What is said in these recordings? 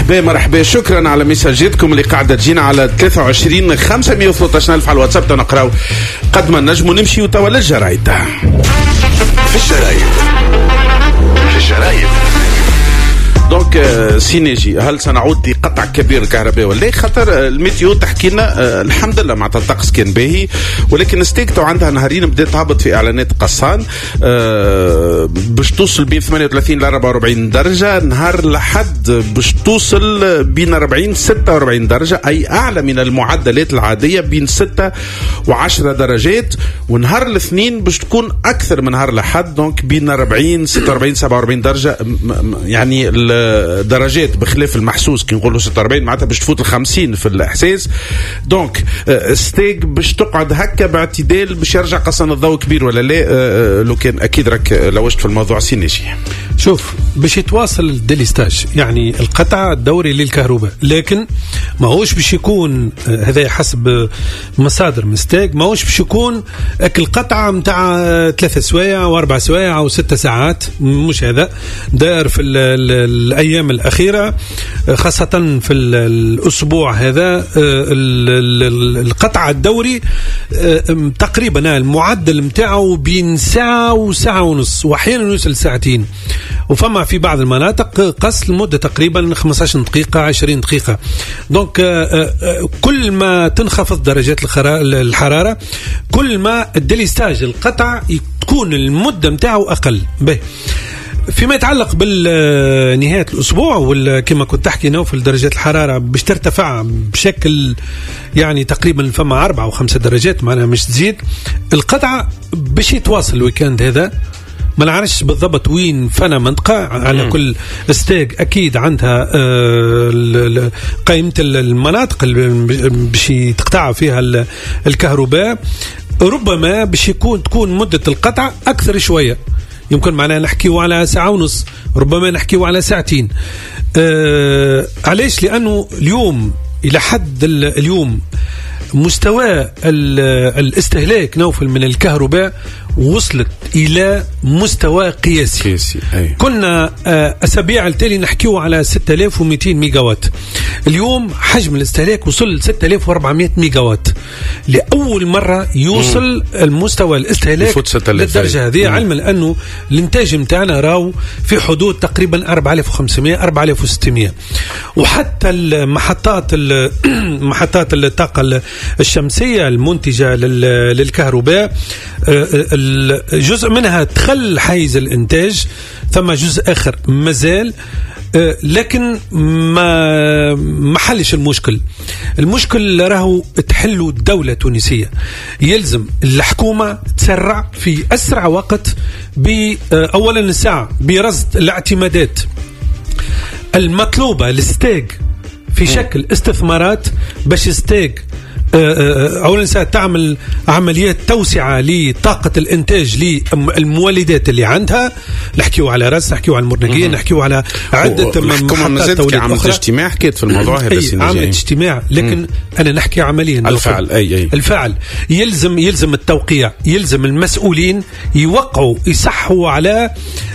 مرحبا شكرا على مساجاتكم اللي قاعدة تجينا على 23 513 ألف على الواتساب. تنقراو قد ما نجموا نمشي وتوا للجرايد. في الجرايد دونك سينيجي، هل سنعود لقطع كبير الكهرباء ولا؟ خاطر الميتيو تحكي لنا الحمد لله معناتها الطقس كان باهي، ولكن ستيكتو عندها نهارين بدات تهبط في اعلانات قصان باش توصل بين 38 ل 44 درجه، نهار لحد باش توصل بين 40 46 درجه، اي اعلى من المعدلات العاديه بين 6 و10 درجات، ونهار الاثنين باش تكون اكثر من نهار لحد دونك بين 40 46 47 درجه، يعني درجات بخلاف المحسوس كي نقولوا 46 معناتها باش تفوت ال50 في الاحساس. دونك ستيك باش تقعد هكا باعتدال باش يرجع قصان الضوء كبير ولا لا؟ لو كان اكيد راك لوجت في الموضوع سينيجي. شوف باش يتواصل الديليستاج يعني القطع الدوري للكهرباء، لكن ما هوش باش يكون هذا حسب مصادر مستاق، ما هوش باش يكون القطعه نتاع 3 سوايع و4 سوايع او 6 ساعات، مش هذا دار في الأيام الأخيرة خاصة في الأسبوع هذا. القطع الدوري تقريبا المعدل متاعه بين ساعة وساعة ونص، وأحيانا يوصل ساعتين، وفما في بعض المناطق قص المدة تقريبا 15 دقيقة 20 دقيقة. دونك كل ما تنخفض درجات الحرارة كل ما الديليستاج القطع تكون المدة متاعه أقل. به فيما يتعلق بالنهاية الأسبوع وكما كنت تحكي نوفل درجات الحرارة باش ترتفع بشكل يعني تقريبا فما 4 أو 5 درجات معناها مش تزيد. القطعة باش يتواصل الويكاند هذا، ما نعرفش بالضبط وين فنا منطقة، على كل استاج أكيد عندها قائمة المناطق اللي باش تقطع فيها الكهرباء، ربما باش تكون مدة القطع أكثر شوية، يمكن معنا نحكيو على ساعة ونص، ربما نحكيو على ساعتين. علاش؟ لأنه اليوم إلى حد اليوم مستوى الاستهلاك نوفل من الكهرباء وصلت إلى مستوى قياسي. كنا أسابيع التالي نحكيو على 6200 ميجاوات، اليوم حجم الاستهلاك وصل 6400 ميجاوات، لأول مرة يوصل المستوى الاستهلاك للدرجة هذه، علما أنه الانتاج متاعنا راو في حدود تقريبا 4500 4600. وحتى محطات الطاقة الشمسية المنتجة للكهرباء جزء منها دخل حيز الانتاج، ثم جزء آخر مازال، لكن ما حلش المشكل راهو تحلو الدولة التونسية. يلزم الحكومة تسرع في أسرع وقت أولا الساعة برصد الاعتمادات المطلوبة للستاج في شكل استثمارات، باش ستاج أولا ستعمل عمليات توسعة لطاقة الإنتاج للمولدات اللي عندها. نحكيو على رأس، نحكيو على المرنقين، نحكيو على عدة محطات توليد عملت اجتماع حكيت في الموضوع هذا. عملت اجتماع، لكن أنا نحكي عمليا الفعل. يلزم التوقيع، يلزم المسؤولين يوقعوا يصحوا على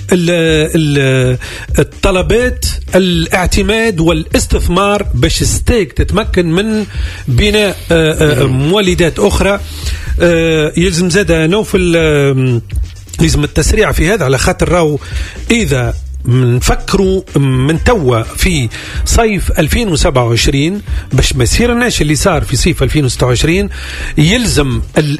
الطلبات الاعتماد والاستثمار باش ستيك تتمكن من بناء مولدات أخرى. يلزم زاد نوفل لازم التسريع في هذا، على خاطر راهو إذا نفكروا من توا في صيف 2027 باش ما يصيرناش اللي صار في صيف 2026. يلزم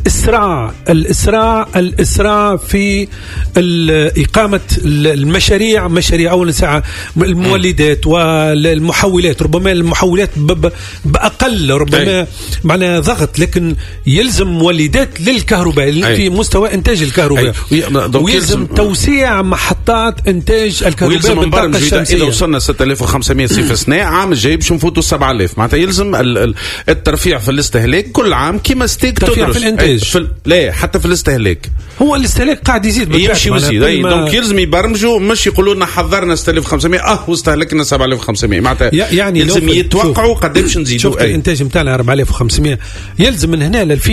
الإسراع في إقامة المشاريع، أول ساعة المولدات والمحولات، ربما المحولات بأقل ربما معنا ضغط، لكن يلزم مولدات للكهرباء في مستوى إنتاج الكهرباء، ويلزم توسيع محطات إنتاج ويلزم نبرمج إذا وصلنا 6500 صفر سنة عام الجاي باش نفوتوا 7000. معناتها يلزم الترفيع في الاستهلاك كل عام كما ستيك ترفيع في الانتاج. لا حتى في الاستهلاك، هو الاستهلاك قاعد يزيد يمشي ويزيد. دونك يلزم يبرمجوا، مش يقولوا لنا حضرنا 6500 واستهلكنا 7500. معناتها يعني يلزم يتوقعوا قداش نزيدوا. شوف الانتاج نتاعنا 4500، يلزم من هنا ل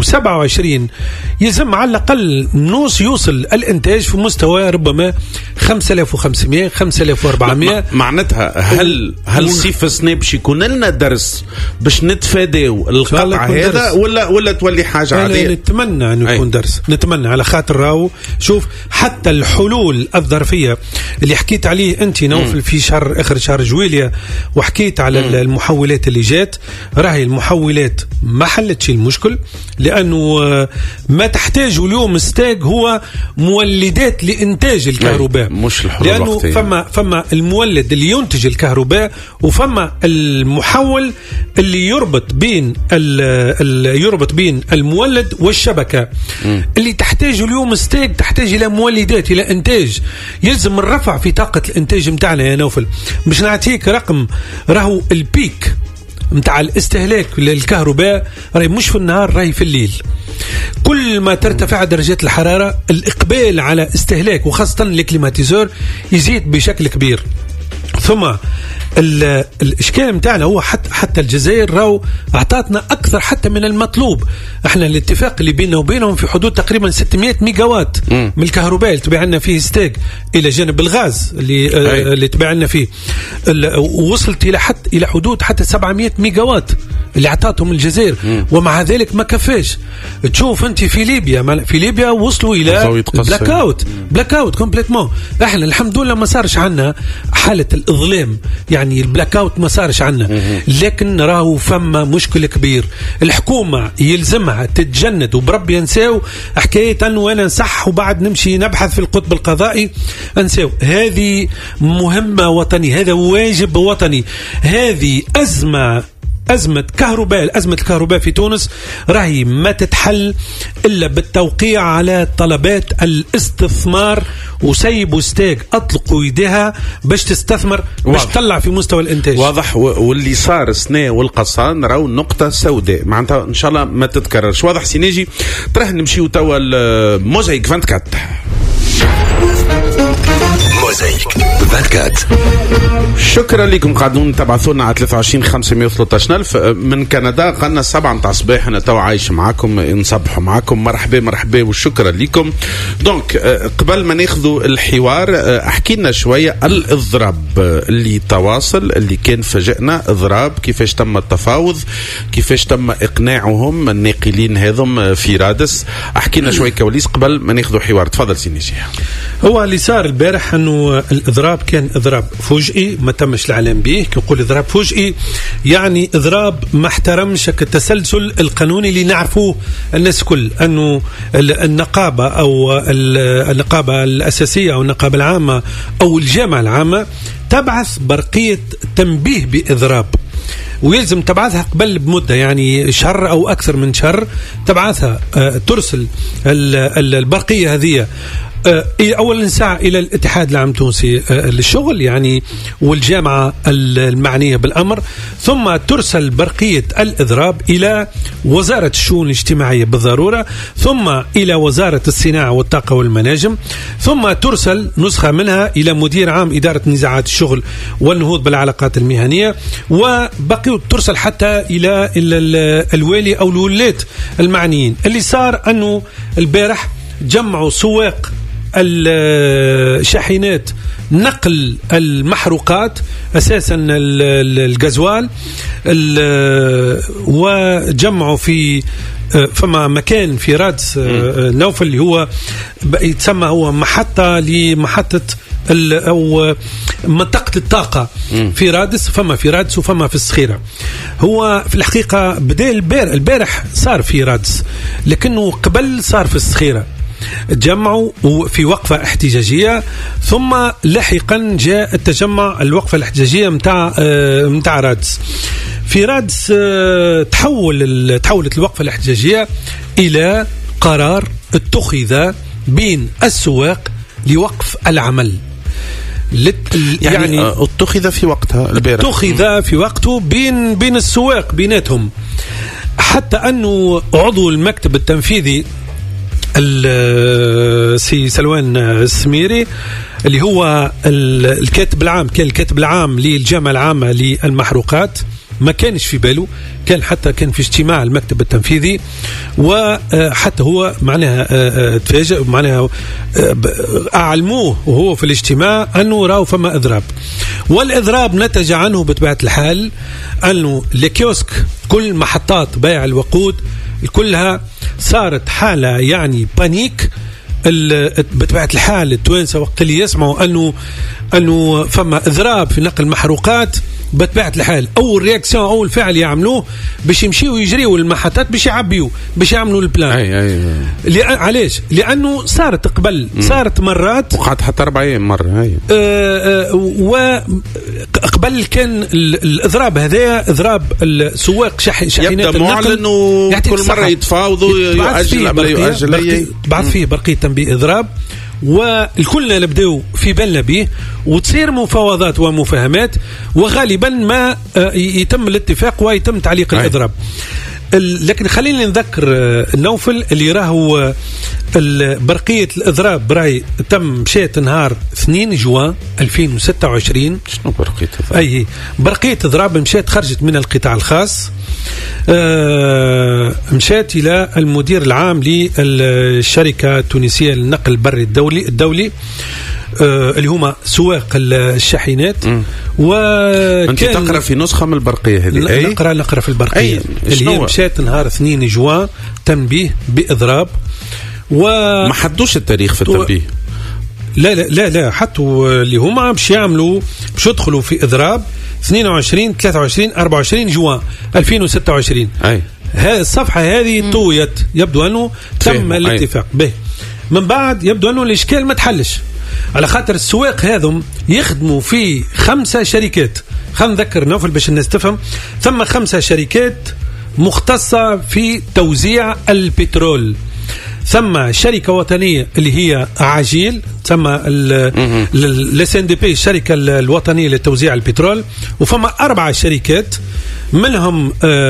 2027 يلزم على الاقل نص يوصل الانتاج في مستوى ربما 50% 5500 5400. معناتها هل سيف سناب باش يكون لنا درس باش نتفاداو القطع هذا ولا تولي حاجه عاديه؟ نتمنى انه يكون درس، نتمنى على خاطر راهو شوف حتى الحلول الظرفيه اللي حكيت عليه انت نوفل في شهر اخر شهر جويليا، وحكيت على المحولات اللي جات، راهي المحولات ما حلتش المشكل، لانه ما تحتاجه اليوم ستاج هو مولدات لإنتاج الكهرباء، مش الحلول لأنه الوقتية. فما المولد اللي ينتج الكهرباء، وفما المحول اللي يربط بين المولد والشبكة. اللي تحتاجه اليوم ستاج تحتاج إلى مولدات، إلى إنتاج، يلزم الرفع في طاقة الإنتاج متاعنا يا نوفل. مش نعطيك رقم، راهو البيك متاع الاستهلاك للكهرباء راهي مش في النهار، راهي في الليل. كل ما ترتفع درجات الحرارة الإقبال على استهلاك وخاصة الكليماتيزور يزيد بشكل كبير. ثم الإشكال متاعنا هو حتى الجزائر راهو أعطتنا أكثر حتى من المطلوب. احنا الاتفاق اللي بيننا وبينهم في حدود تقريبا 600 ميجا وات من الكهرباء اللي تبع لنا فيه ستاج، إلى جانب الغاز اللي تبع لنا فيه، وصلت إلى حدود حتى 700 ميجا وات اللي أعطتهم الجزائر. ومع ذلك ما كفاش. تشوف أنت في ليبيا وصلوا إلى بلاك أوت كومبليتمون. احنا الحمد لله ما صارش عنا حالة الإظلام، يعني البلاك أوت ما صارش عنا، لكن راهو فما مشكل كبير. الحكومة يلزمها تتجند، وبرب ينساو حكاية أنه أنا نصح وبعد نمشي نبحث في القطب القضائي أنساو. هذه مهمة وطنية، هذا واجب وطني. هذه أزمة الكهرباء في تونس راهي ما تتحل إلا بالتوقيع على طلبات الاستثمار، وسيبوا ستاج أطلقوا يديها باش تستثمر، باش تطلع في مستوى الإنتاج. واضح. واللي صار سنة والقصان راهو نقطة سوداء معناتها إن شاء الله ما تتكررش. واضح سينيجي. تراه نمشيو توا موزايك 24. موزايك 24. شكرا لكم. قاعدون تبعثونا على 23 513 ألف من كندا. قلنا 7 متاع الصباح أنا توا عايش معاكم، نصبحوا معاكم. مرحبا وشكرا لكم. دونك قبل ما ناخذوا الحوار احكي لنا شوية الإضراب اللي تواصل، اللي كان فاجئنا إضراب، كيفاش تم التفاوض، كيفاش تم إقناعهم الناقلين هذم في رادس. احكي لنا شوية كواليس قبل ما ناخذوا حوار. تفضل سينيجي. هو اللي صار البارح انه الاضراب كان اضراب فجئي ما تمش العلم به. كي نقول اضراب فجئي يعني اضراب ما احترمش التسلسل القانوني اللي نعرفوه الناس كل، انه النقابه او النقابه الاساسيه او النقابه العامه او الجامعه العامه تبعث برقيه تنبيه باضراب، ويلزم تبعثها قبل بمدة، يعني شهر أو أكثر من شهر تبعثها. ترسل البرقية هذه أولا ساعة إلى الاتحاد العام التونسي للشغل يعني والجامعة المعنية بالأمر، ثم ترسل برقية الإضراب إلى وزارة الشؤون الاجتماعية بالضرورة، ثم إلى وزارة الصناعة والطاقة والمناجم، ثم ترسل نسخة منها إلى مدير عام إدارة نزاعات الشغل والنهوض بالعلاقات المهنية، وبقي ترسل حتى إلى الوالي أو الولاة المعنيين. اللي صار أنه البارح جمعوا سواق الشاحنات نقل المحروقات اساسا الغازوال، وجمعوا في فما مكان في رادس نوفل اللي هو يتسمى هو لمحطة أو منطقة الطاقة في رادس، فما في رادس وفما في الصخيرة. هو في الحقيقة بدأ البارح صار في رادس، لكنه قبل صار في الصخيرة. تجمعوا في وقفة احتجاجية، ثم لاحقا جاء التجمع الوقفة الاحتجاجية متاع رادس. في رادس تحولت الوقفة الاحتجاجية إلى قرار اتخذ بين السواق لوقف العمل. يعني اتخذ في وقتها البارح، اتخذ في وقته بين السواق بيناتهم، حتى أنه عضو المكتب التنفيذي السي سلوان السميري اللي هو الكاتب العام، كان الكاتب العام للجامعة العامة للمحروقات ما كانش في باله، كان حتى كان في اجتماع المكتب التنفيذي وحتى هو معناها تفاجأ، معناها أعلموه وهو في الاجتماع أنه راو فما إضراب، والإضراب نتج عنه بطبيعة الحال أنه الكيوسك كل محطات بيع الوقود كلها صارت حالة يعني بانيك. بطبيعة الحال التوانسة وقت اللي يسمعوا أنه فما إضراب في نقل المحروقات، بطبيعة الحال أول رياكسيون أول فعل يعملوه باش يمشيوا يجريوا المحطات باش يعبيوا باش يعملوا البلان. علاش؟ لأنه صارت قبل صارت مرات وقعد حتى 4 أيام مرة وقبل كان الإضراب هذا إضراب السواق شاحنات النقل كل مرة يتفاوضوا يؤجل بعد فيه برقية تنبيه إضراب، والكلنا نبداو في بالنا به وتصير مفاوضات ومفاهمات وغالبا ما يتم الاتفاق ويتم تعليق الإضراب. لكن خلينا نذكر نوفل اللي راهو برقية الإضراب براي تم مشيت نهار 2 جوان 2026. شنو برقية الإضراب؟ أي برقية إضراب مشيت خرجت من القطاع الخاص، مشيت إلى المدير العام للشركة التونسية للنقل البري الدولي اللي هما سواق الشاحنات. أنت تقرأ في نسخة من البرقية هذه؟ نقرأ في البرقية اللي هي مشيت نهار 2 جوان تنبيه بإضراب ما حدوش التاريخ في التنبيه. لا حطوا اللي هما باش يعملوا باش يدخلوا في إضراب 22 23 24 جوان 2026. هذه الصفحة هذه طويت، يبدو أنه تم الاتفاق به. من بعد يبدو أنه الإشكال ما تحلش على خاطر السواق هذم يخدموا في 5 شركات. خلينا نذكر نوفل باش الناس تفهم، ثم 5 شركات مختصة في توزيع البترول. ثم شركة وطنية اللي هي عجيل، ثم الSNDP الشركة الوطنية لتوزيع البترول، وفما 4 شركات منهم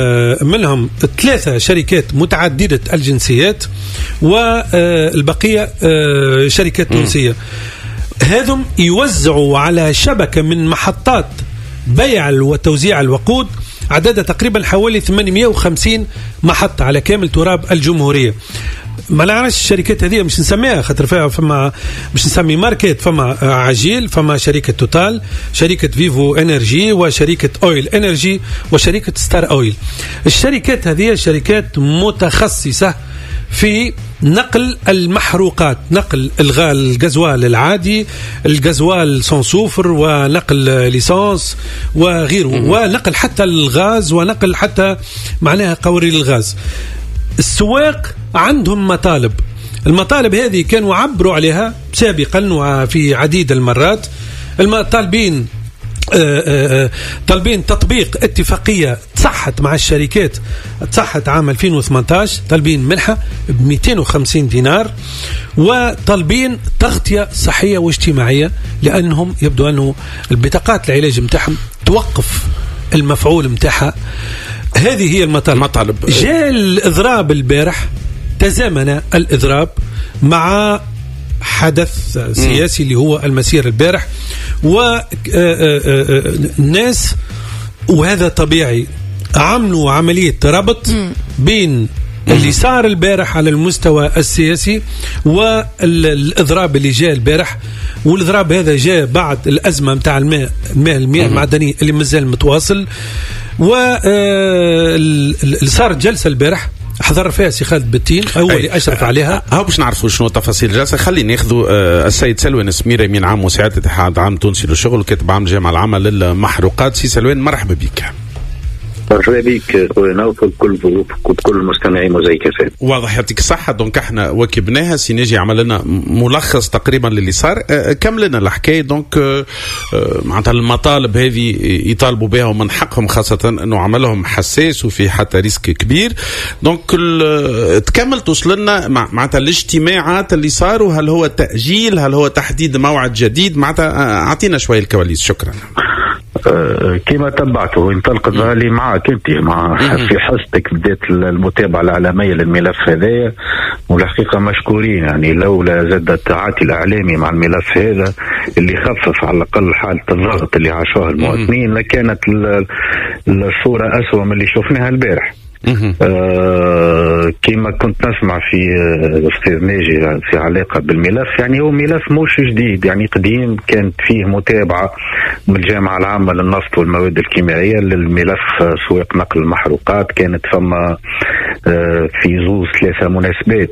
3 شركات متعددة الجنسيات والبقية شركات تونسية. هذم يوزعوا على شبكة من محطات بيع وتوزيع الوقود عددها تقريبا حوالي 850 محطة على كامل تراب الجمهورية. ما نعرفش الشركات هذه مش نسميها خاطر فيها فما مش نسمي ماركت، فما عجيل، فما شركة توتال، شركة فيفو انرجي، وشركة اويل انرجي، وشركة ستار اويل. الشركات هذه شركات متخصصة في نقل المحروقات، نقل الغازوال العادي، الغازوال سون سوفر، ونقل ليسانس وغيره، ونقل حتى الغاز، ونقل حتى معناها قوارير الغاز. السواق عندهم مطالب، المطالب هذه كانوا عبروا عليها سابقا وفي عديد المرات. طالبين تطبيق اتفاقية تصحت مع الشركات، تصحت عام 2018، طالبين منحة ب 250 دينار، وطالبين تغطية صحية واجتماعية لأنهم يبدو أنه البطاقات العلاج متاعهم توقف المفعول متاعها. هذه هي المطالب. جاء الإضراب البارح، تزامن الإضراب مع حدث سياسي اللي هو المسير البارح، والناس وهذا طبيعي عملوا عملية ربط بين اللي صار البارح على المستوى السياسي والإضراب اللي جاء البارح. والإضراب هذا جاء بعد الأزمة متاع المياه المعدنية اللي مازال متواصل. صارت جلسة البارح حضر فيها سي خالد بتين هو اللي أشرف عليها. هاو باش نعرفوا شنو تفاصيل الجلسة. خلينا ناخذوا السيد سلوان سمير أمين عام مساعد اتحاد عام تونسي للشغل وكاتب عام جامعة العامة للمحروقات. سي سلوان مرحبا بك. مرحبا بك خويا نوفل، كل ضيوفك وكل المستمعين موزايك فات. واضح يعطيك الصحة. دونك احنا واكبناها، سيناجي عمل لنا ملخص تقريبا للي صار. كمل لنا الحكاية. دونك معناتها المطالب هذه يطالبوا بها ومن حقهم، خاصة انه عملهم حساس وفي حتى ريسك كبير. دونك تكمل توصل لنا معناتها الاجتماعات اللي صاروا، هل هو تأجيل، هل هو تحديد موعد جديد؟ معناتها اعطينا شوية الكواليس. شكرا. كما تبعته انطلق الظاهري معك انت في حصتك بدات المتابعه العالميه للملف هذايا والحقيقة مشكورين يعني، لولا زاد التعاطي الإعلامي مع الملف هذا اللي خفف على الأقل حالة الضغط اللي عاشوها المواطنين لكانت الصورة أسوأ من اللي شفناها البارح. كما كنت نسمع في الأستاذ ناجي في علاقة بالملف، يعني هو ملف مش جديد، يعني قديم، كانت فيه متابعة من الجامعة العامة للنفط والمواد الكيميائية للملف سوق نقل المحروقات. كانت فما في زوز 3 مناسبات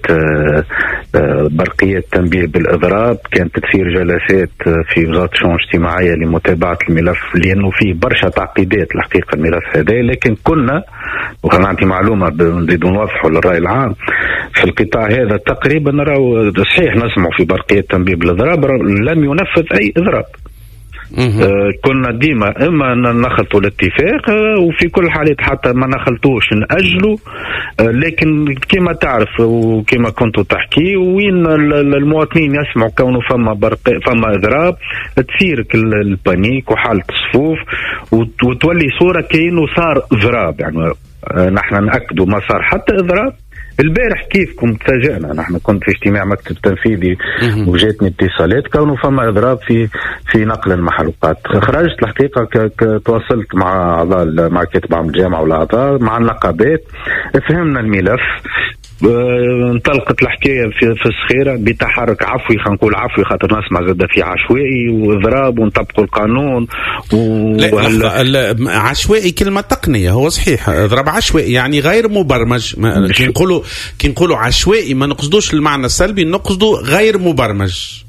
برقيات تنبيه بالإضراب، كانت تصير جلسات في وزارة الشؤون الاجتماعية لمتابعة الملف، لأنه فيه برشا تعقيدات الحقيقة الملف هذا. لكن كنا وكان عندي معلومة نريد نوضحوا للرأي العام في القطاع هذا تقريبا راهو صحيح نسمع في برقيات تنبيه بالإضراب لم ينفذ أي إضراب. كنا ديما اما نخلطوا الاتفاق وفي كل حالات حتى ما نخلطوش نأجلوا. لكن كما تعرف وكما كنتوا تحكي وين المواطنين يسمعوا كونه فما اضراب تصير البانيك وحالة الصفوف وتولي صورة كأنه صار اضراب. يعني نحن نأكدوا ما صار حتى اضراب. البارح كيفكم تفاجئنا، نحن كنت في اجتماع مكتب تنفيذي وجاتني اتصالات كونه فما اضراب في نقل المحروقات. خرجت الحقيقه تواصلت مع اعضاء مع كاتب عام الجامعه والاعضاء مع النقابات، فهمنا الملف. انطلقت الحكايه في الصخيره بتحرك عفوي، خلينا نقول عفوي خاطر نسمع زاد في عشوائي واضراب ونطبقوا القانون لا عشوائي كلمه تقنيه. هو صحيح اضراب عشوائي يعني غير مبرمج. كي نقولوا عشوائي ما نقصدوش المعنى السلبي، نقصدوا غير مبرمج.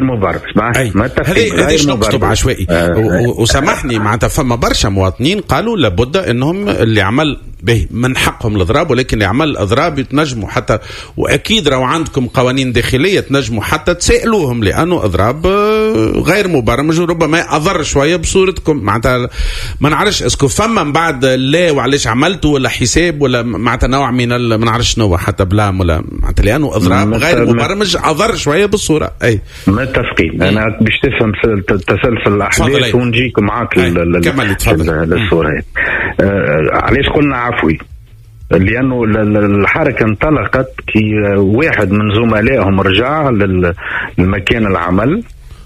ما هذا نقصد بعشوائي. وسامحني معناتها فما برشا مواطنين قالوا لابد انهم اللي عمل به من حقهم الاضراب، ولكن اللي عمل الاضراب يتنجموا حتى، واكيد راهو عندكم قوانين داخليه تنجموا حتى تسائلوهم، لانه اضراب غير مبرمج وربما اضر شويه بصورتكم. معناتها ما نعرفش اسكو فما من بعد لا وعلاش عملتوا ولا حساب ولا معناتها نوع من ما نعرفش شنو حتى بلام ولا معناتها، لانه اضراب غير مبرمج اضر شويه بالصوره. اي متفقين. انا باش تفهم تسلسل الاحداث ونجيك معاك للصوره هذه. علاش قلنا عفوي؟ لأنه الحركة انطلقت كي واحد من زملائهم رجع للمكان العمل.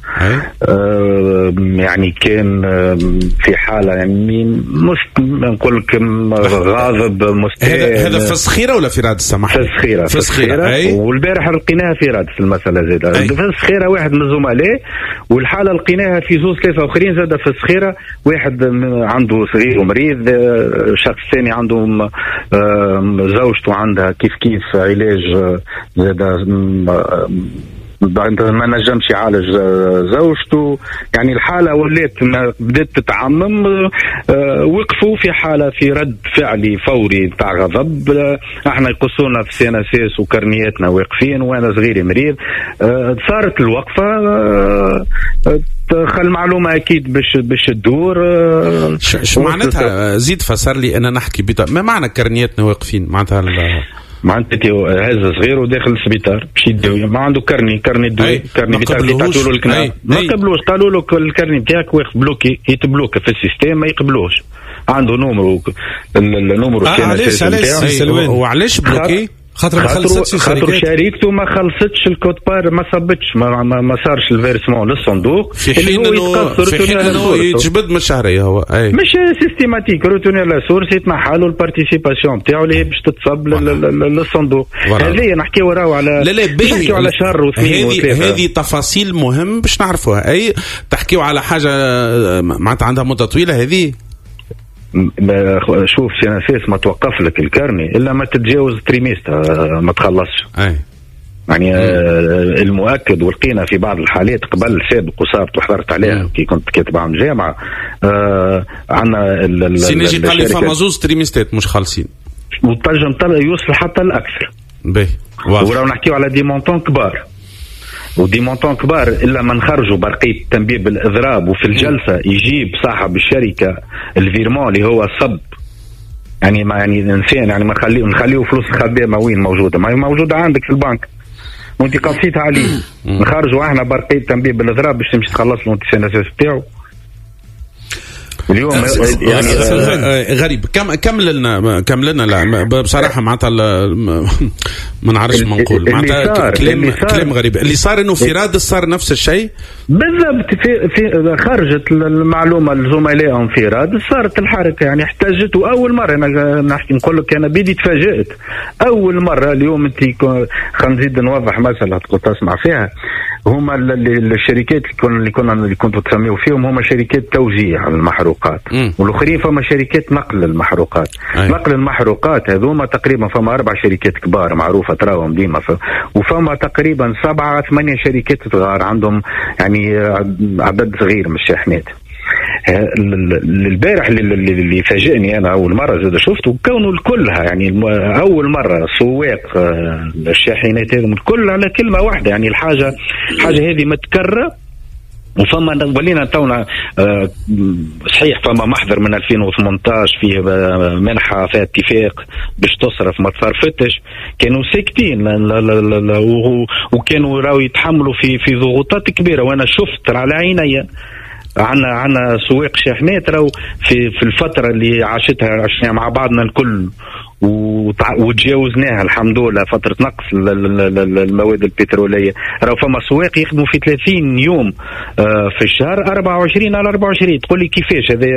يعني كان في حالة يعني نقول لك غاضب مستاء. هذا في الصخيرة ولا في رادس؟ سمح في الصخيرة. والبارح لقيناها في رادس المسألة زادة. في الصخيرة واحد من الزملاء، والحالة لقيناها في زوز 3 آخرين زادة في الصخيرة. واحد عنده صغير ومريض، شخص ثاني عنده زوجته عندها كيف علاج زادة ما نجمش يعالج زوجته. يعني الحالة ولات بدأت تتعمم. وقفوا في حالة في رد فعلي فوري بتاع غضب. احنا يقصونا في سيناسيس وكرنياتنا واقفين وانا صغيري مريض. صارت الوقفة. خل معلومة أكيد باش تدور. شو معناتها؟ زيد فسر لي أنا نحكي ما معنى كرنياتنا واقفين؟ معناتها هذا صغير وداخل السبيطار باش يداوي، ما عنده كرني الدواء، كرني بتاعته له الكناب ما قبلوش. قالوا له الكرني بتاعك واقف بلوكي، يتبلوكا في السيستم ما يقبلوش. عنده النومرو علاش وعلاش بلوكي؟ خاطر خاطر شركته ما خلصتش الكود بار، ما صبتش، ما صارش الفيرسمون للصندوق في حين انه يتجبد من الشهريه. هو مش سيستيماتيك روتونير لا سورس يتنحى له البارتيسيباسيون تاعو اللي هي باش تتصب للصندوق. هذه نحكيو راهو على نحكيو على شهر واثنين وثلاثه. هذه تفاصيل مهم باش نعرفوها. اي تحكيو على حاجه معناتها عندها مده طويله. هذه شوف سيناسيس ما توقف لك الكارني الا ما تتجاوز تريميست ما تخلصش. يعني المؤكد ولقينا في بعض الحالات قبل سابق وصارت وحضرت عليها كي كنت كاتب عام جامعه. عندنا سينيجي قال لي فما زوز تريميستات مش خالصين وتنجم يوصل حتى الاكثر. وراو نحكيو على دي مونطون كبار ودي مونطون كبار. إلا ما نخرجوا برقية تنبيه بالإضراب وفي الجلسة يجيب صاحب الشركة الفيرمون اللي هو صب. يعني ما يعني إنسان يعني ما نخليه فلوس الخدامة وين موجودة؟ ما هي موجودة عندك في البنك وانت قصيتها عليه. نخرجوا احنا برقية تنبيه بالإضراب باش تمشي تخلص له انت السيناسيس بتاعه. اليوم يعني غريب. كمل لنا لا بصراحه معناتها ما نعرفش ما نقول معناتها كلام غريب. اللي صار انه في رادس صار نفس الشيء بالضبط. في خرجت المعلومه لزملائهم في رادس، صارت الحركه يعني احتاجت. واول مره انا نحكي نقول لك انا بيدي تفاجئت اول مره. اليوم انت خلينا نزيد نوضح مساله كنت اسمع فيها. هما الشركات اللي كنتوا تسميوا فيهم هما شركات توزيع المحروقات، والاخرين فما شركات نقل المحروقات. نقل المحروقات هذوما تقريبا فما 4 شركات كبار معروفه تراهم ديما، وفما تقريبا 7-8 شركات صغار عندهم يعني عدد صغير من الشاحنات. البارح اللي فاجئني انا اول مره زاد شفته كونه كلها يعني اول مره سواق الشاحنات هذم الكل على كلمه واحده، يعني الحاجه هذه متكرره. وفما ولينا تونا صحيح فما محضر من 2018 فيه منحه في اتفاق باش تصرف ما تصرفتش، كانوا ساكتين وكانوا راو يتحملوا في ضغوطات كبيره. وانا شفت على عيني عنا سواق شاحنات راو في الفتره اللي عشنا مع بعضنا الكل وتجاوزناها الحمد لله فتره نقص المواد البتروليه. راهو فما سواق يخدموا في 30 يوم في الشهر 24 على 24. تقول لي كيفاش هذا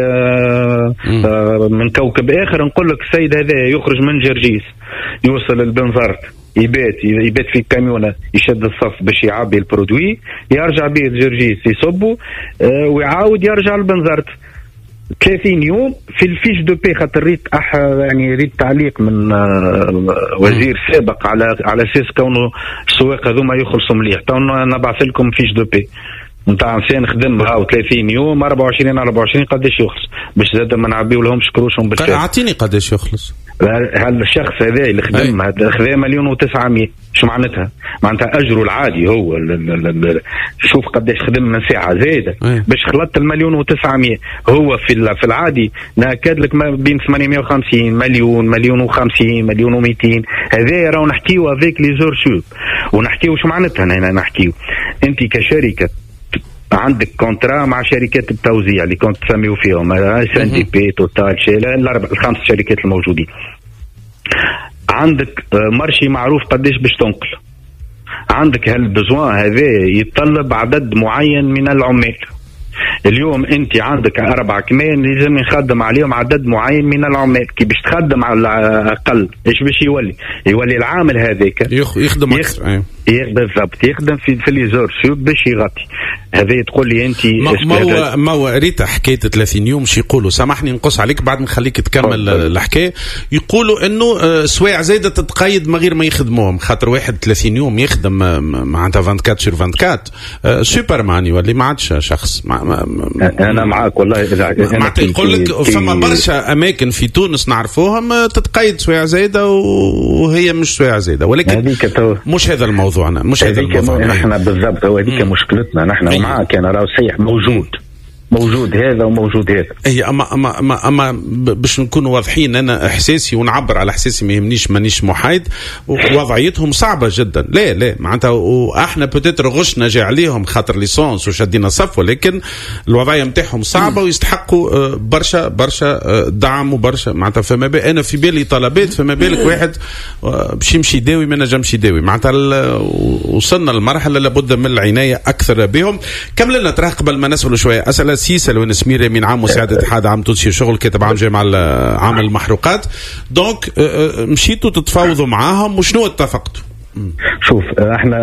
من كوكب اخر؟ نقول لك السيد هذا يخرج من جرجيس يوصل للبنزرت يبات في الكاميونه يشد الصف باش يعبي البرودوي، يرجع بيه لجرجيس يصبه ويعاود يرجع للبنزرت 30 يوم في الفيش دو بي. خاطر ريت تعليق من وزير سابق على اساس كونه السواق هذوما يخلصوا مليح. تو نبعث لكم فيش دو بي نتاع انسان خدم 30 يوم 24 على 24 قداش يخلص باش زاد ما نعبيو لهمش كروشهم بالشهر. اعطيني قداش يخلص الشخص هذا اللي خدم خذا 1,900,000. شو معناتها اجره العادي هو شوف قداش خدم من ساعه زايده باش خلطت 1,900,000. هو في العادي ناكد لك ما بين 850 مليون 1,050,000 1,200,000. هذا راهو نحكيو افيك لي زور شوب ونحكيو شو معناتها. هنا نحكيو انت كشركه عندك كونترا مع شركات التوزيع اللي كنت تسميوا فيهم سان دي بي توتال ال5 شركات الموجودين. عندك مرشي معروف قداش باش تنقل. عندك هالبزوان هذا يتطلب عدد معين من العمال. اليوم انت عندك 4 كمان لازم يخدم عليهم عدد معين من العمال. كي باش تخدم على الاقل ايش باش يولي العامل هذاك يخدم بالضبط يخدم في ليزور سوب باش يغطي. هذا تقول لي انت ما هو ريت حكايه 30 يوم شي يقولوا. سامحني نقص عليك بعد نخليك تكمل الحكايه. يقولوا انه سوايع زايده تتقيد من غير ما يخدموهم. خاطر واحد 30 يوم يخدم معناتها 24 sur 24 سوبرمان يولي ما عادش شخص. انا معاك والله. معناتها يقول لك فما برشا اماكن في تونس نعرفوهم تتقيد سوايع زايده وهي مش سوايع زايده، ولكن مش هذا الموضوع. مش هذا الموضوع. نحن بالضبط هو هذيك مشكلتنا. نحن معاك انا راه صحيح موجود هذا وموجود هذا. هي اما باش نكون واضحين، انا احساسي ونعبر على احساسي ما يهمنيش مانيش محايد. ووضعيتهم صعبه جدا. لا معناتها واحنا بوتيتر غشنا جاي عليهم خاطر ليسونس وشدينا صف، ولكن الوضعيه نتاعهم صعبه ويستحقوا برشا دعم وبرشا معناتها. فما انا في بالي طلبات، فما بالك واحد باش يمشي يداوي ما نجمش يداوي. معناتها وصلنا لمرحله لابد من العنايه اكثر بهم. كمل لنا ترى قبل ما نسألوا شويه اسئله. سيسل ونسمير من عام مساعد اتحاد عام تونسي شغل كاتب عام جامعة عام المحروقات. دونك مشيتوا تتفاوضوا معاهم وشنو اتفقتوا؟ شوف احنا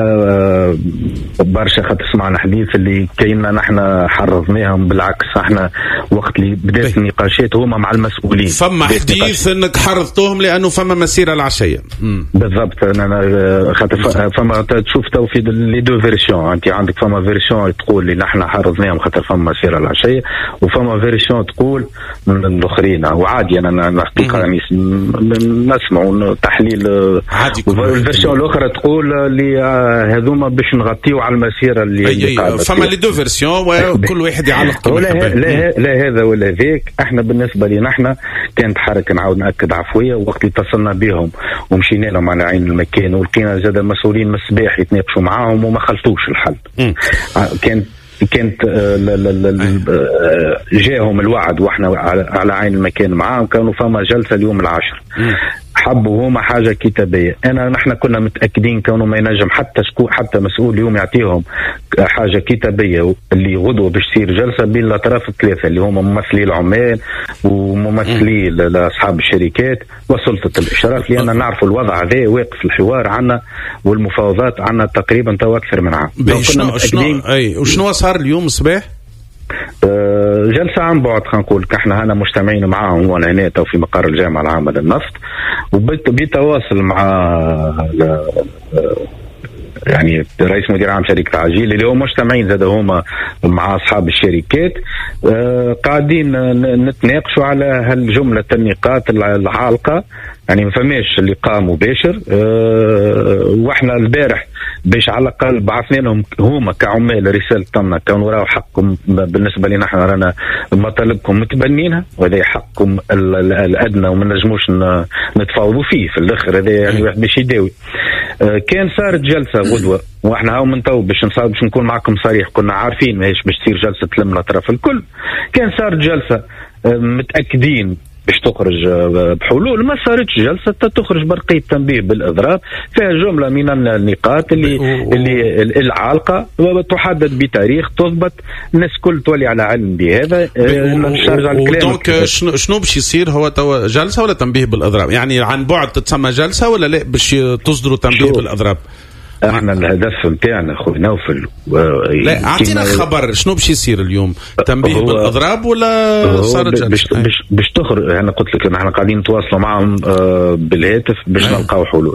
برشا خاطر سمعنا حديث اللي كايننا نحن حرضناهم. بالعكس احنا وقت اللي بدات النقاشات هما مع المسؤولين. فما حديث انك حرضتوهم لانه فما مسيره العشيه. بالضبط. انا خاطر فما تشوف تو في لي دو فيرسيون. انت عندك فما فيرسيون تقول لي نحن حرضناهم خاطر فما مسيره العشيه، وفما فيرسيون تقول من الاخرين. وعادي انا حقيقه يعني نسمع تحليل عادي. والفيرسيون الاخرى تقول لي هذوما باش نغطيو على المسيره اللي فما لي دو فيرسيون وكل واحد يعلق. لا هذا ولا ذاك. احنا بالنسبه لنا احنا كانت حركه نعاود ناكد عفويه. وقت اللي اتصلنا بهم ومشينا لهم على عين المكان ولقينا زاد مسؤولين من الصباح يتناقشوا معاهم وما خلطوش الحل. كان كانت جاهم الوعد واحنا على عين المكان معاهم، كانوا فما جلسه اليوم 10. حبوا هما حاجه كتابيه. نحن كنا متاكدين كانوا ما ينجم حتى مسؤول اليوم يعطيهم حاجه كتابيه اللي غدوه باش تصير جلسه بين الاطراف الثلاثه اللي هما ممثلي العمال وممثلي لاصحاب الشركات وسلطه الاشراف، لان نعرفوا الوضع هذا واقف الحوار عنا والمفاوضات عنا تقريبا تو اكثر من عام. وشنو صار اليوم الصباح؟ جلسة عن بعد خلينا نقول، احنا هنا مجتمعين معاهم وانا هنا في مقر الجامعة العامة للنفط، وبيتواصل مع يعني رئيس مدير عام شركة عجيل اللي هو مجتمعين زاد هما مع أصحاب الشركات. قاعدين نتناقشوا على هالجملة النقاط العالقة، يعني ما فماش لقاء مباشر. واحنا البارح باش على الأقل بعثنا لهم هما كعمال رسالة طمنا كانوا راهو حقكم بالنسبة لنا احنا رانا مطالبكم متبنينها، وهذا حقكم الأدنى وما نجموش نتفاوضوا فيه في الآخر، هذا يعني واحد باش يداوي. كان صارت جلسة غدوة واحنا هاو من تو باش نكون معكم صريح، كنا عارفين ماهيش باش تصير جلسة تلم الأطراف الكل. كان صارت جلسة متأكدين باش تخرج بحلول، ما صارتش جلسة تخرج برقية تنبيه بالإضراب فيها جملة من النقاط اللي العالقة تحدد بتاريخ تضبط، الناس كل تولي على علم بهذا. دونك شنو باش يصير؟ هو تو جلسة ولا تنبيه بالإضراب؟ يعني عن بعد تتسمى جلسة ولا لا باش تصدروا تنبيه بالإضراب؟ احنا الهدف نتاعنا خويا نوفل لا اعطينا خبر شنو باش يصير اليوم، تنبيه بالاضراب ولا صارت جلسه باش تخرج؟ انا قلت لك احنا قاعدين نتواصلوا معهم بالهاتف باش نلقاو حلول.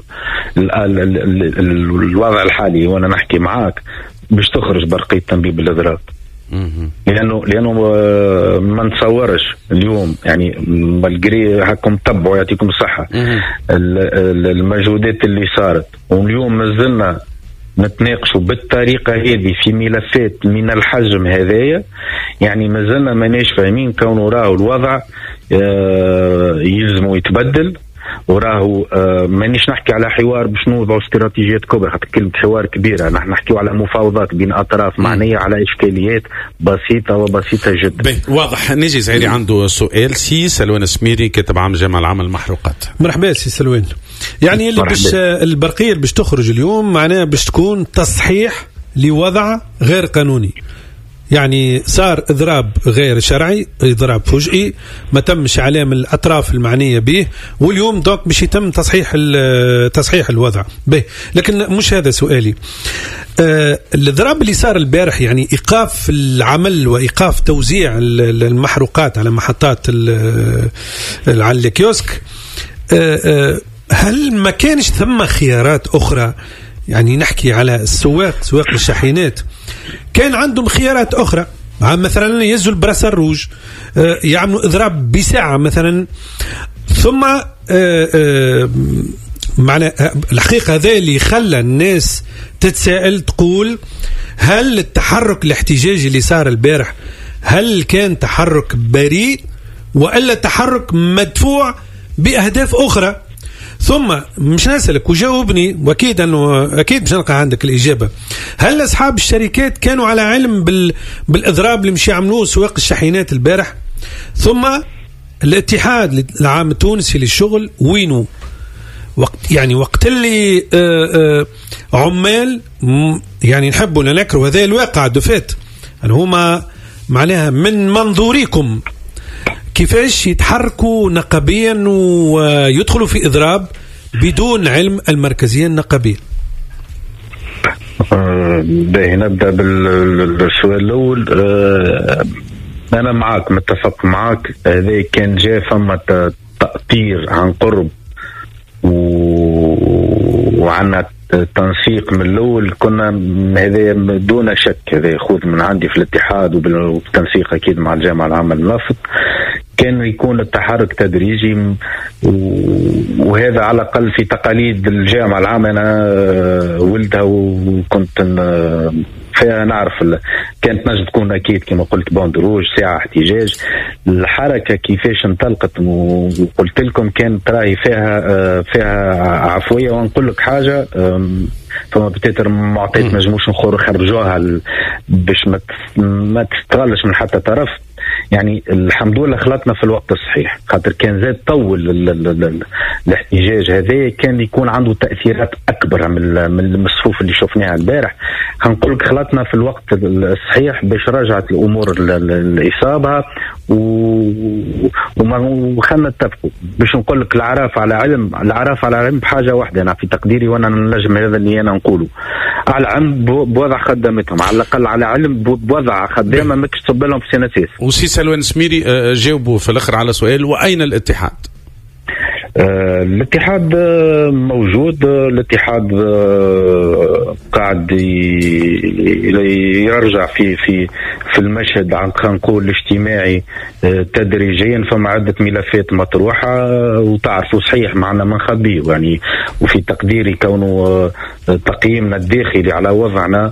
الوضع الحالي وانا نحكي معاك باش تخرج برقيه تنبيه بالاضراب، لانه ما نتصورش اليوم يعني مالجري هاكم تبعوا يعطيكم الصحه المجهودات اللي صارت، واليوم مازلنا نتناقشوا بالطريقه هذه في ملفات من الحجم هذايا، يعني مازلنا ماناش فاهمين كونه راهو الوضع يلزموا يتبدل، وراهو مانيش نحكي على حوار باش نوضعوا استراتيجيات كبرى، حتى كلمة حوار كبيرة، نحن نحكيو على مفاوضات بين أطراف معنية على إشكاليات بسيطة وبسيطة جدا. واضح. نجي زهيري عنده سؤال. سي سلوان سميري كاتب عام جامعة العمل المحروقات. مرحبا سي سلوان. يعني اللي باش البرقية باش تخرج اليوم معناها باش تكون تصحيح لوضع غير قانوني، يعني صار إضراب غير شرعي، إضراب فجئي ما تمش عليه من الأطراف المعنية به، واليوم دوك باش يتم تصحيح الوضع به. لكن مش هذا سؤالي. الإضراب اللي صار البارح يعني إيقاف العمل وإيقاف توزيع المحروقات على محطات على الكيوسك، هل ما كانش ثم خيارات أخرى؟ يعني نحكي على سواق الشاحنات كان عندهم خيارات أخرى، مثلا يزوا البراسة الروج، يعملوا إضراب بساعة مثلا، ثم معنى الحقيقة هذا اللي خلى الناس تتساءل تقول هل التحرك الاحتجاجي اللي صار البارح هل كان تحرك بريء وإلا تحرك مدفوع بأهداف أخرى؟ ثم مش نسألك وجاوبني، واكيد انه اكيد مش نلقى عندك الاجابه، هل اصحاب الشركات كانوا على علم بالاضراب اللي مش يعملوه سواق الشاحنات البارح؟ ثم الاتحاد العام التونسي للشغل وينه؟ وقت اللي عمال يعني نحبوا ننكروا هذا الواقع دفات ان هما معناها من منظوركم كيفاش يتحركوا نقابيا ويدخلوا في إضراب بدون علم المركزية النقابية؟ باهي نبدأ بالسؤال الأول. أنا معك متفق معك، هذا كان جاء فما تأطير عن قرب وعنا تنسيق من الأول، كنا هذا دون شك هذا يخوض من عندي في الاتحاد وبالتنسيق أكيد مع الجامعة العامة للنفط، كان يكون التحرك تدريجي، وهذا على الأقل في تقاليد الجامعة العامة. أنا ولدها وكنت فيها نعرف كانت نجم تكون اكيد كما قلت باندروج ساعه احتجاج. الحركه كيفاش انطلقت وقلت لكم كانت راهي فيها عفويه. ونقول لك حاجه فما بتاتر معطيات نجموش نخرجوها باش ما تستغلش من حتى طرف. يعني الحمد لله خلطنا في الوقت الصحيح، خاطر كان زاد طول الاحتجاج هذا كان يكون عنده تأثيرات أكبر من الصفوف اللي شفناها البارح. هنقول لك خلطنا في الوقت الصحيح باش رجعت الأمور لإصابها وخلنا نتفقوا. باش نقول لك العراف على علم بحاجة واحدة أنا في تقديري، وأنا نجم هذا اللي أنا نقوله، على علم بوضع خدمتهم، على الأقل على علم بوضع خدامة ماكش تصب لهم في سنة وسي سلوان سميري جاوبوا في الأخر على سؤال وأين الاتحاد؟ الاتحاد موجود. الاتحاد قاعد يرجع في المشهد عن نقول الاجتماعي تدريجيا. فما عدة ملفات مطروحة وتعرفوا صحيح معنا ما نخبيه يعني. وفي تقديري كونه تقييمنا الداخلي على وضعنا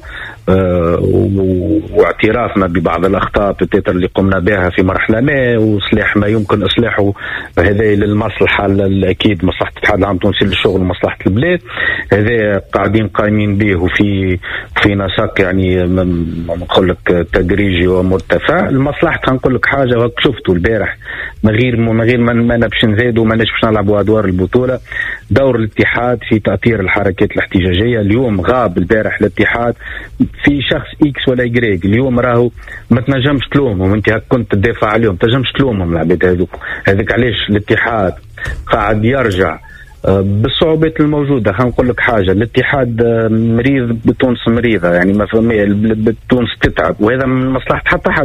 واعترافنا ببعض الأخطاء اللي قمنا بها في مرحلة ما وإصلاح ما يمكن إصلاحه، هذا للمصلحة الأكيد مصلحة الاتحاد العام التونسي للشغل ومصلحة البلاد. هذا قايمين به وفي نسق يعني نقول لك تدريجي ومرتفع. المصلحة نقول لك حاجة شفتوا البارح من غير ما نبش نزيدوا ما نبش نلعبوا أدوار البطولة. دور الاتحاد في تأثير الحركات الاحتجاجية. اليوم غاب البارح الاتحاد في شخص إكس ولا إجريك. اليوم راهو ما تنجمش تلومهم، أنت كنت تدافع عليهم تنجمش تلومهم العباد هذوك علاش الاتحاد قاعد يرجع بالصعوبات الموجودة. خلينا نقول لك حاجة، الاتحاد مريض بتونس مريضة يعني ما فهمي بتونس تتعب، وهذا من مصلحة حتى حد.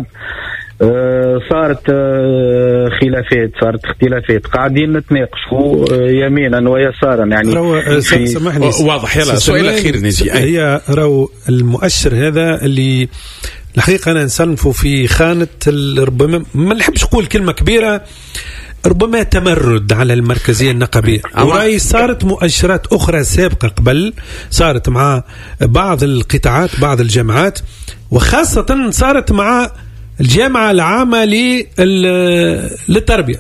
صارت خلافات صارت اختلافات قاعدين نتناقشوا يمينا ويسارا يعني. سامحني واضح. يلا السؤال الأخير نجي هي المؤشر هذا اللي الحقيقة أنا نصنفه في خانة ربما ما نحبش أقول كلمة كبيرة، ربما تمرد على المركزية النقابية. ورأي صارت مؤشرات أخرى سابقة قبل صارت مع بعض القطاعات بعض الجامعات، وخاصة صارت مع الجامعة العامة للتربية.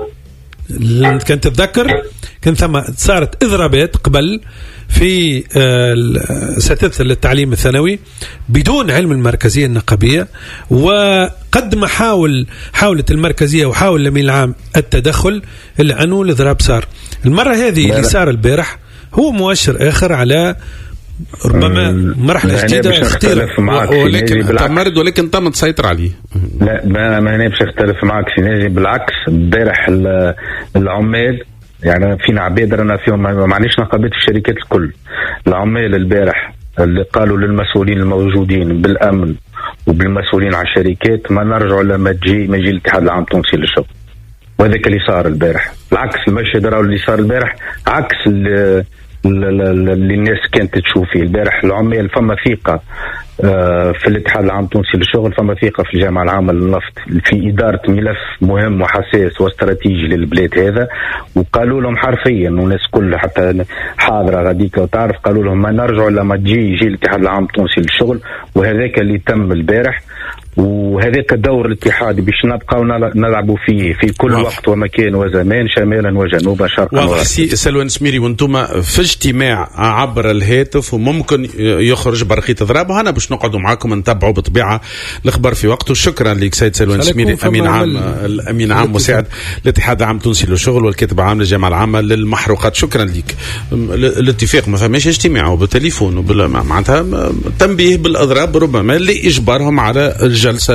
كانت تتذكر كان ثم صارت إضرابات قبل في أساتذة التعليم الثانوي بدون علم المركزية النقابية، وقد ما حاولت المركزية وحاول الأمين العام التدخل إلا أنه الإضراب صار. المرة هذه اللي صار البارح هو مؤشر آخر على ربما مرحلة جديدة خطيرة، ولكن تمرد ولكن تم تسيطر عليه. لا ما أنا باش أختلف معك سيناجي، بالعكس البارح العمال يعني فينا عباد رانا فيهم ما معنيش نقابات في الشركات الكل. العمال البارح اللي قالوا للمسؤولين الموجودين بالأمن وبالمسؤولين على الشركات ما نرجعوا لما يجي الاتحاد العام التونسي للشغل. وهذاك اللي صار البارح بالعكس. المشهد راهو اللي صار البارح عكس اللي الناس كانت تشوف فيه البارح. العمال فما ثقة في الاتحاد العام التونسي للشغل، فما ثقة في الجامعة العامة للنفط في إدارة ملف مهم وحساس واستراتيجي للبلاد هذا. وقالوا لهم حرفيا والناس كلها حتى حاضرة غاديك وتعرف قالوا لهم ما نرجعوا لما يجي الاتحاد العام التونسي للشغل. وهذاك اللي تم البارح، وهذاك الدور الاتحادي باش نبقاو نلعبوا فيه في كل وقت ومكان وزمان شمالا وجنوبا شرقا وغربا. سلوان سميري وانتم في اجتماع عبر الهاتف وممكن يخرج برقية اضراب، وهنا باش نقعدوا معاكم نتابعوا بطبيعة الخبر في وقته. شكرا لك سيد سلوان سميري امين عام مساعد الاتحاد العام التونسي للشغل والكاتب العام للجامعة العامة للمحروقات. شكرا لك. الاتفاق ما فماش اجتماع وبالتليفون معناتها تنبيه بالاضراب ربما لاجبارهم على الجلسة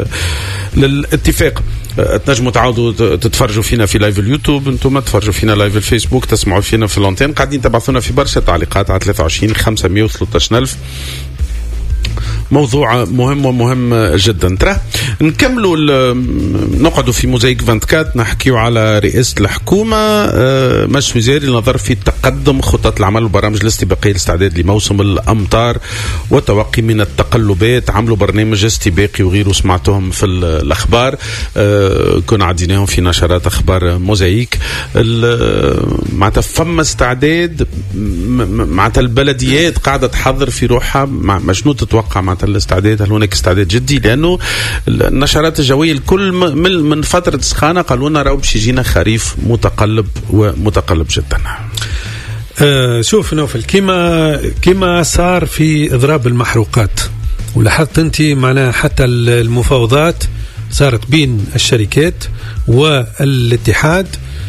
للاتفاق. تنجموا تعودوا تتفرجوا فينا في لايف اليوتيوب، انتم تتفرجوا فينا لايف الفيسبوك، تسمعوا فينا في الانتين، قاعدين تبعثونا في برشا تعليقات على 23 513,000. موضوع مهم ومهم جدا. ترى نكملوا نقعدوا في موزايك 24 نحكيوا على رئاسة الحكومة. مجلس وزاري نظر في تقدم خطط العمل وبرامج الاستباقية الاستعداد لموسم الأمطار والتوقي من التقلبات. عملوا برنامج استباقي وغيره سمعتهم في الأخبار، كنا عديناهم في نشرات أخبار موزايك. معناتها فما استعداد، معناتها البلديات قاعدة تحضر في روحها. شنو تتوقع معناتها معناتها الاستعداد؟ هل هناك استعداد جدي؟ لأنه النشرات الجوية الكل من فترة سخانة قالوا لنا راهو باش يجينا خريف متقلب ومتقلب جدا. شوف نوفل، كما صار في إضراب المحروقات، ولاحظت أنت معناها حتى المفاوضات صارت بين الشركات والاتحاد،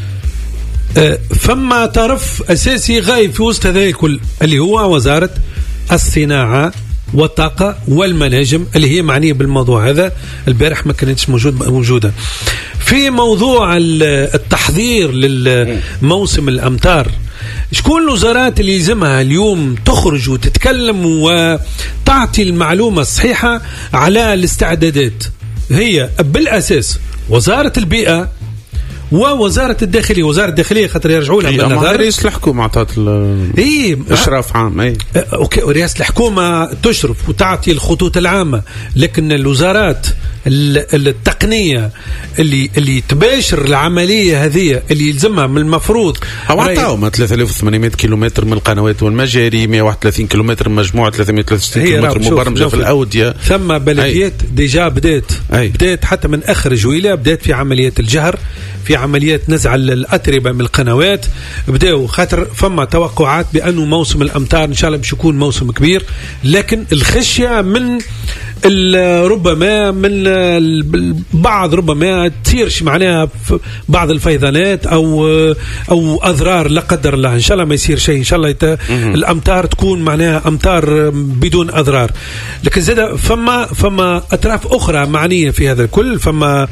فما طرف أساسي غايب في وسط هذا الكل اللي هو وزارة الصناعة والطاقة والمناجم اللي هي معنية بالموضوع هذا. البارح ما كانتش موجودة في موضوع التحضير للموسم الأمطار. شكون الوزارات اللي يلزمها اليوم تخرج وتتكلم وتعطي المعلومة الصحيحة على الاستعدادات؟ هي بالأساس وزارة البيئة ووزارة الداخلية. وزارة الداخلية خاطر يرجعوا لها بالنظر. رئيس الحكومة عطات إشراف عام. أوكي، رئاسة الحكومة تشرف وتعطي الخطوط العامة، لكن الوزارات التقنية اللي تباشر العملية هذه اللي يلزمها من المفروض أو عطاهم 3800 كيلومتر من القنوات والمجاري، 131 كيلومتر مجموعة 363 كيلومتر مبرمجة في الأودية. ثم بلديات ديجا بدأت حتى من آخر جويلة، بدأت في عمليات الجهر، في عمليات نزع الأتربة من القنوات، بدأوا خاطر فما توقعات بأنه موسم الأمطار إن شاء الله باش يكون موسم كبير. لكن الخشية من ربما من بعض ربما تصيرش معناها بعض الفيضانات او اضرار لا قدر الله. ان شاء الله ما يصير شيء، ان شاء الله الامطار تكون معناها امطار بدون اضرار. لكن زاد فما اطراف اخرى معنيه في هذا الكل. فما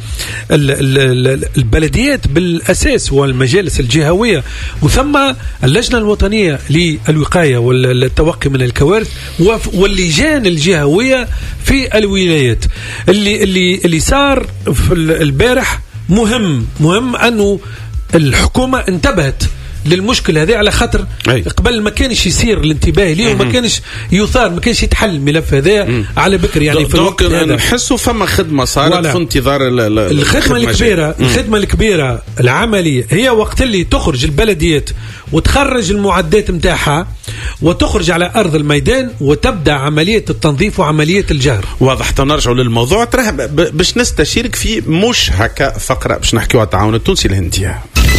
البلديات بالاساس والمجالس الجهويه، وثم اللجنه الوطنيه للوقايه والتوقي من الكوارث، واللجان الجهويه في الولايات. اللي صار في البارح مهم أنه الحكومة انتبهت للمشكل هذا، على خاطر قبل ما كانش يصير الانتباه ليه وما كانش يثار، ما كانش يتحل الملف هذا على بكر. يعني في الوقت هذا نحسوا فما خدمة صارت في انتظار الخدمة الكبيرة العملية هي وقت اللي تخرج البلديات وتخرج المعدات متاعها وتخرج على أرض الميدان وتبدأ عملية التنظيف وعملية الجهر. واضح. تنرجعوا للموضوع ترى باش نستشيرك فيه، مش هكا فقرة باش نحكيوا على التعاون التونسي الهندي،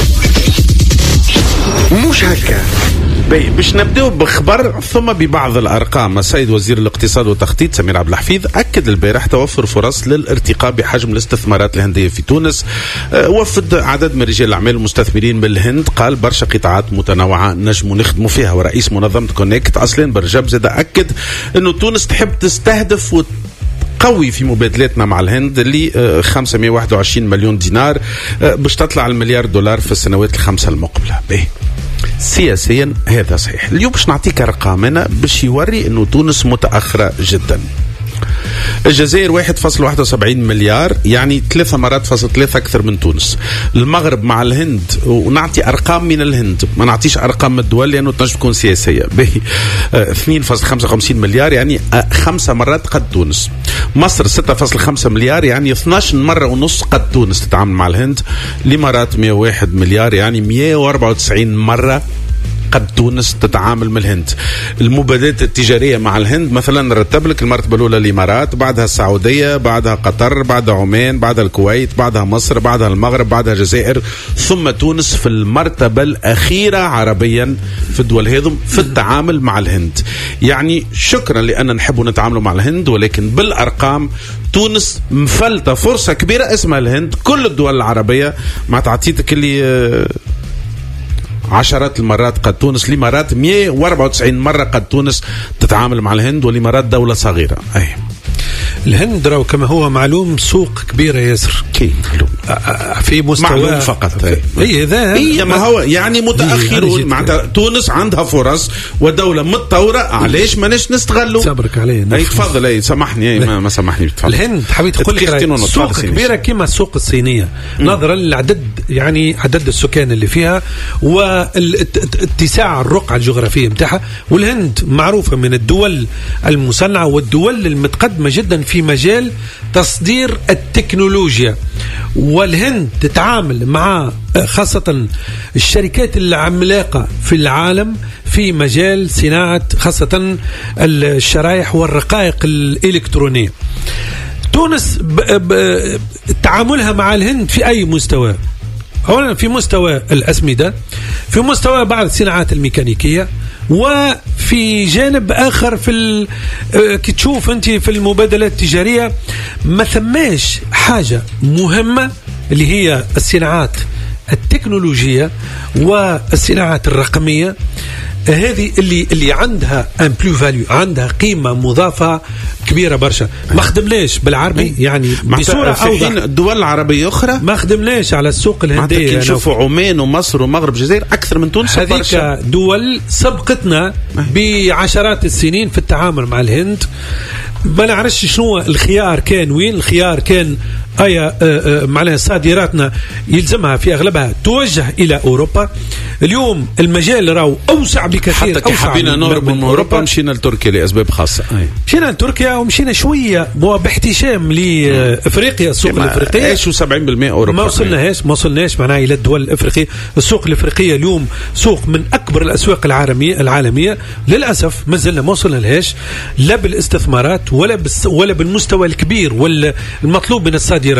مش هكا باش نبداو بخبر ثم ببعض الأرقام. السيد وزير الاقتصاد والتخطيط سمير عبد الحفيظ أكد البارح توفر فرص للارتقاء بحجم الاستثمارات الهندية في تونس. وفد عدد من رجال الأعمال المستثمرين بالهند، قال برشا قطاعات متنوعة نجموا نخدموا فيها. ورئيس منظمة كونكت أصلين برجب زاد أكد أنه تونس تحب تستهدف قوي في مبادلاتنا مع الهند اللي 521 مليون دينار باش تطلع المليار دولار في السنوات الخمسة المقبلة. سياسيا هذا صحيح. اليوم باش نعطيك ارقامنا باش يوري انه تونس متاخره جدا. الجزائر 1.71 مليار، يعني 3 مرات فاصل 3 أكثر من تونس. المغرب مع الهند، ونعطي أرقام من الهند ما نعطيش أرقام من الدول لأنه تنجم تكون سياسية، 2.55 مليار يعني 5 مرات قد تونس. مصر 6.5 مليار يعني 12 مرة ونص قد تونس تتعامل مع الهند. الإمارات 101 مليار يعني 194 مرة قد تونس تتعامل من الهند. المبادلات التجارية مع الهند مثلا نرتب لك المرتبة الأولى الإمارات، بعدها السعودية، بعدها قطر، بعدها عمان، بعدها الكويت، بعدها مصر، بعدها المغرب، بعدها الجزائر، ثم تونس في المرتبة الأخيرة عربيا في الدول هذم في التعامل مع الهند. يعني شكرا لأن نحب نتعامل مع الهند، ولكن بالأرقام تونس مفلتة فرصة كبيرة اسمها الهند. كل الدول العربية ما تعطيتك اللي عشرات المرات قد تونس. الإمارات 194 مرة قد تونس تتعامل مع الهند، والإمارات دولة صغيرة. الهند راهو كما هو معلوم سوق كبيرة ياسر، في مستوى معلوم فقط. هي ما هو يعني متأخرون. معناتها تونس عندها فرص ودولة متطورة، علاش ما نستغلوا؟ صبرك علي. تفضل. سامحني ما سامحني. بتفضل. الهند حبيت تقول لك سوق كبيرة كما السوق الصينية، نظرا للعدد، يعني عدد السكان اللي فيها واتساع الرقعة الجغرافية متاعها. والهند معروفة من الدول المصنعة والدول المتقدمة جدا في مجال تصدير التكنولوجيا. والهند تتعامل مع خاصة الشركات العملاقة في العالم في مجال صناعة خاصة الشرائح والرقائق الإلكترونية. تونس تعاملها مع الهند في أي مستوى؟ أولا في مستوى الأسمدة، في مستوى بعض الصناعات الميكانيكية، وفي جانب آخر في كي تشوف أنت في المبادلات التجارية ما ثماش حاجة مهمة اللي هي الصناعات التكنولوجية والصناعات الرقمية، هذه اللي عندها ان بلو فاليو، عندها قيمه مضافه كبيره برشا. ما خدمناش بالعربي يعني بصوره اوضح. الدول العربية اخرى ما خدمناش على السوق الهنديه. نشوفوا عمان ومصر ومغرب الجزائر اكثر من تونس هذيك دول سبقتنا بعشرات السنين في التعامل مع الهند. ما نعرفش شنو الخيار كان وين. الخيار كان معناها صادراتنا يلزمها في أغلبها توجه إلى أوروبا. اليوم المجال راهو أوسع بكثير. حتى كي حبينا نهرب من أوروبا مشينا لتركيا لأسباب خاصة. مشينا لتركيا ومشينا شوية باحتشام لأفريقيا، السوق الأفريقية. ايش 70% أوروبا. ما وصلناش معناها إلى الدول الأفريقية. السوق الأفريقية اليوم سوق من أكبر الأسواق العالمية. للأسف ما زلنا ما وصلنا لهاش لا بالاستثمارات ولا بالمستوى الكبير والمطلوب من الصادرات.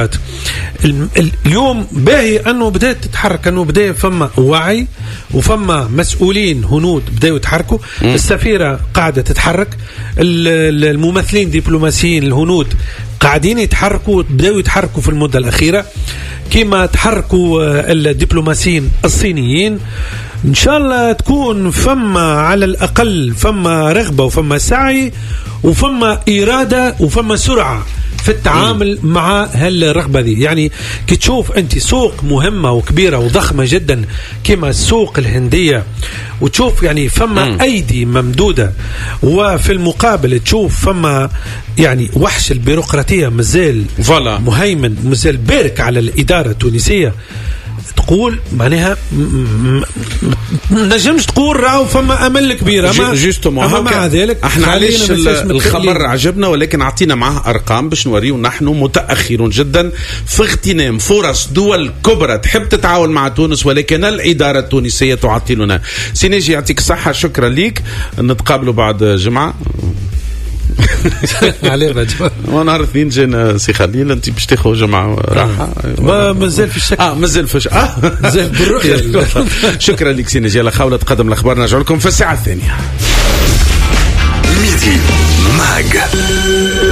اليوم باهي أنه بدأت تتحرك، أنه بدأ فما وعي وفما مسؤولين هنود بدأوا يتحركوا. السفيرة قاعدة تتحرك، الممثلين دبلوماسيين الهنود قاعدين يتحركوا، بدأوا يتحركوا في المدة الأخيرة كما تحركوا الدبلوماسيين الصينيين. إن شاء الله تكون فما على الأقل فما رغبة وفما سعي وفما إرادة وفما سرعة في التعامل مع هالرغبة دي. يعني كي تشوف أنت سوق مهمة وكبيرة وضخمة جدا كما السوق الهندية، وتشوف يعني فما أيدي ممدودة، وفي المقابل تشوف فما يعني وحش البيروقراطية مازال مهيمن، مازال بارك على الإدارة التونسية، تقول معناها نجمش تقول راهو فما امل كبير. اما مع ذلك احنا علاش الخبر عجبنا، ولكن اعطينا معه ارقام باش نوريو نحن متاخرون جدا في اغتنام فرص دول كبرى تحب تتعاون مع تونس، ولكن الاداره التونسيه تعطلنا. سينيجي يعطيك الصحه، شكرا ليك، نتقابلوا بعد جمعه. ونهار اثنين جينا سي خليل، انت باش تاخذ جمعه راحه. مازال في الشك. مازال في الشك. مازال بالرؤيه. شكرا لك سي نجي على خاوله تقدم الاخبار. نرجع لكم في الساعه الثانيه. ميدي ماج.